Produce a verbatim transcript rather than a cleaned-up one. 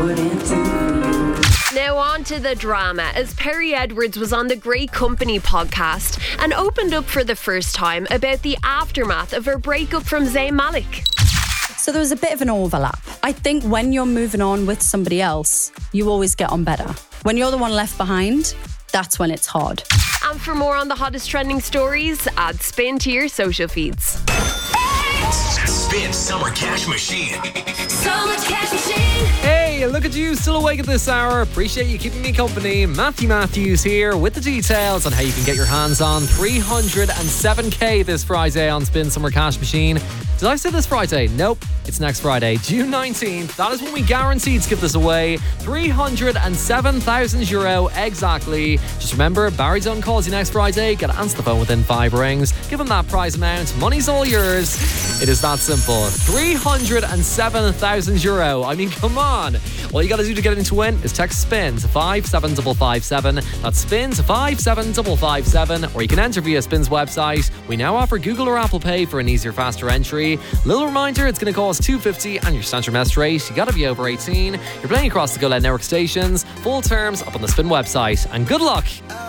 wouldn't do for you. Now on to the drama, as Perry Edwards was on the Great Company podcast and opened up for the first time about the aftermath of her breakup from Zayn Malik. So there was a bit of an overlap. I think when you're moving on with somebody else, you always get on better. When you're the one left behind, that's when it's hard. And for more on the hottest trending stories, add Spin to your social feeds. Spin Summer Cash Machine. Summer Cash Machine. Hey, look at you, still awake at this hour. Appreciate you keeping me company. Matthew Matthews here with the details on how you can get your hands on three hundred seven k this Friday on Spin Summer Cash Machine. Did I say this Friday? Nope. It's next Friday, June nineteenth. That is when we guaranteed to give this away. three hundred seven thousand euro exactly. Just remember, Barry Dunn calls you next Friday. Get to answer the phone within five rings. Give him that prize amount. Money's all yours. It is that simple. three hundred seven thousand euro. I mean, come on. All you got to do to get in to win is text SPIN to five seven five five seven. That's SPIN to five seven five five seven. Or you can enter via Spin's website. We now offer Google or Apple Pay for an easier, faster entry. Little reminder, it's going to cost two hundred fifty and your standard mess rate. You got to be over eighteen. You're playing across the Go Loud Network stations. Full terms up on the Spin website. And good luck.